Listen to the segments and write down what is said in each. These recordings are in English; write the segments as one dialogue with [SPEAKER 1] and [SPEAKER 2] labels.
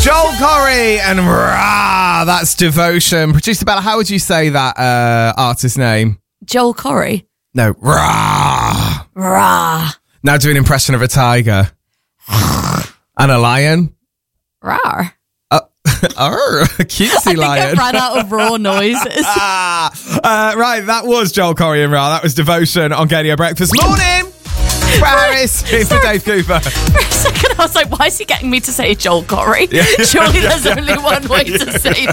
[SPEAKER 1] Joel Corry and Rah, that's Devotion. Producer Bella, how would you say that artist name?
[SPEAKER 2] Joel Corry?
[SPEAKER 1] No, Rah.
[SPEAKER 2] Rah.
[SPEAKER 1] Now do an impression of a tiger. And a lion.
[SPEAKER 2] Rawr.
[SPEAKER 1] A cutesy lion.
[SPEAKER 2] I ran out of raw noises.
[SPEAKER 1] Right, that was Joel Corry and Rah. That was Devotion on Gaydio Breakfast. Morning! Paris, it's the Dave Cooper.
[SPEAKER 2] For a second, I was like, why is he getting me to say Joel Corry?
[SPEAKER 1] Yeah.
[SPEAKER 2] Surely there's only one way to say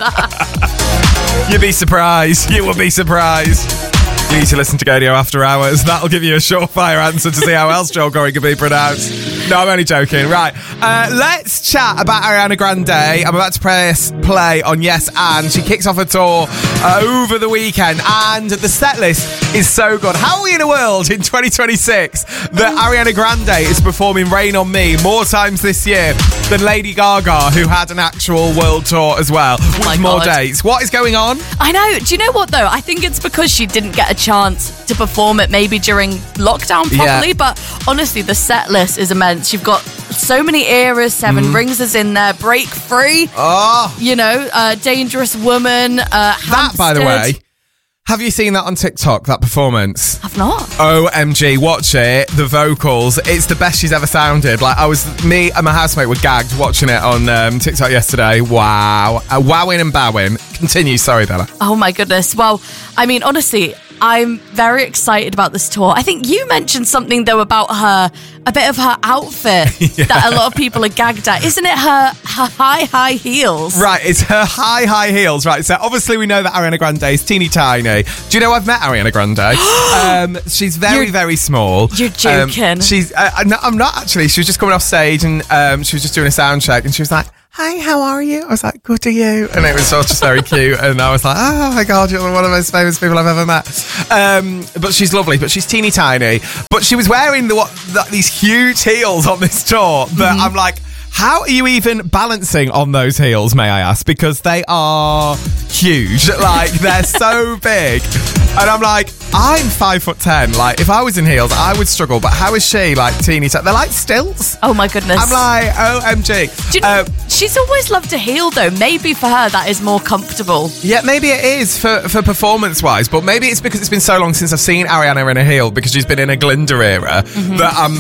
[SPEAKER 2] that.
[SPEAKER 1] You'd be surprised. You will be surprised. You need to listen to Gaydio After Hours. That'll give you a surefire answer to see how else Joel Corry can be pronounced. No, I'm only joking. Right. Let's chat about Ariana Grande. I'm about to press play on Yes And. She kicks off a tour over the weekend, and the set list is so good. How are we in a world in 2026 that Ariana Grande is performing Rain on Me more times this year than Lady Gaga, who had an actual world tour as well, with more dates? What is going on?
[SPEAKER 2] I know. Do you know what, though? I think it's because she didn't get a chance to perform it maybe during lockdown properly,
[SPEAKER 1] Yeah.
[SPEAKER 2] but honestly, the set list is immense. You've got so many eras. Seven Rings is in there. Break Free.
[SPEAKER 1] Oh,
[SPEAKER 2] You know, Dangerous Woman.
[SPEAKER 1] that, by the way, have you seen that on TikTok, that performance?
[SPEAKER 2] I've not.
[SPEAKER 1] OMG, watch it. The vocals, it's the best she's ever sounded. Like, me and my housemate were gagged watching it on TikTok yesterday. Wow. Wowing and bowing. Continue, sorry, Bella.
[SPEAKER 2] Oh my goodness. Well, I mean, honestly, I'm very excited about this tour. I think you mentioned something, though, about a bit of her outfit that a lot of people are gagged at. Isn't it her high heels?
[SPEAKER 1] Right, it's her high heels, right? So obviously we know that Ariana Grande is teeny tiny. Do you know I've met Ariana Grande? She's very small.
[SPEAKER 2] You're joking.
[SPEAKER 1] She's, no, I'm not actually. She was just coming off stage and she was just doing a sound check and she was like, "Hi, how are you?" I was like, "Good, are you?" And it was all just very cute. And I was like, "Oh my God, you're one of the most famous people I've ever met." But she's lovely, but she's teeny tiny. But she was wearing these huge heels on this tour that I'm like, how are you even balancing on those heels, may I ask? Because they are huge. Like, they're so big. And I'm like, I'm 5'10". Like, if I was in heels, I would struggle. But how is she, like, teeny tiny? They're like stilts.
[SPEAKER 2] Oh my goodness.
[SPEAKER 1] I'm like, OMG.
[SPEAKER 2] Do you know, she's always loved to heel, though. Maybe for her that is more comfortable.
[SPEAKER 1] Yeah, maybe it is for performance-wise, but maybe it's because it's been so long since I've seen Ariana in a heel, because she's been in a Glinda era, that I'm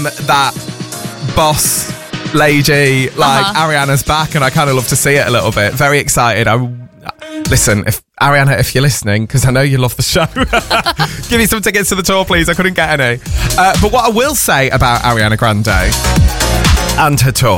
[SPEAKER 1] that boss lady, like Ariana's back, and I kind of love to see it a little bit. Very excited. Listen, if Ariana, if you're listening, because I know you love the show, give me some tickets to the tour, please. I couldn't get any. But what I will say about Ariana Grande and her tour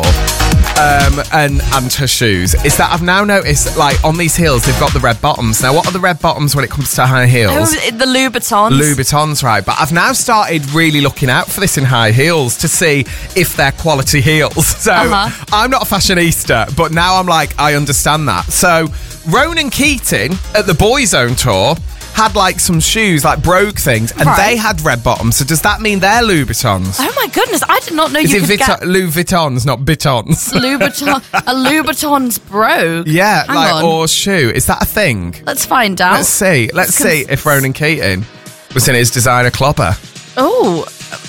[SPEAKER 1] and her shoes is that I've now noticed, like, on these heels they've got the red bottoms. Now, what are the red bottoms when it comes to high heels?
[SPEAKER 2] Oh, the Louboutins.
[SPEAKER 1] Louboutins, right. But I've now started really looking out for this in high heels to see if they're quality heels. So I'm not a fashionista, but now I'm like, I understand that. So Ronan Keating at the Boyzone tour had like some shoes, like brogue things, and they had red bottoms. So does that mean they're Louboutins?
[SPEAKER 2] Oh my goodness, I did not know
[SPEAKER 1] Is
[SPEAKER 2] you
[SPEAKER 1] it
[SPEAKER 2] could get
[SPEAKER 1] Louis Vuittons, not Bitons?
[SPEAKER 2] a Louboutins brogue.
[SPEAKER 1] Yeah,
[SPEAKER 2] Hang
[SPEAKER 1] like,
[SPEAKER 2] on.
[SPEAKER 1] or shoe. Is that a thing?
[SPEAKER 2] Let's find out.
[SPEAKER 1] Let's see. Let's see if Ronan Keating was in his designer clobber.
[SPEAKER 2] Oh,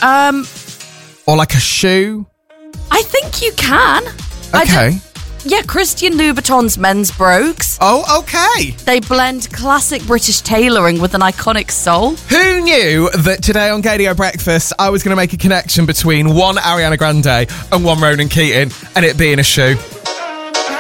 [SPEAKER 1] Or like a shoe.
[SPEAKER 2] I think you can.
[SPEAKER 1] Okay.
[SPEAKER 2] Yeah, Christian Louboutin's men's brogues.
[SPEAKER 1] Oh, okay.
[SPEAKER 2] They blend classic British tailoring with an iconic soul.
[SPEAKER 1] Who knew that today on Gaydio Breakfast I was going to make a connection between one Ariana Grande and one Ronan Keating, and it being a shoe?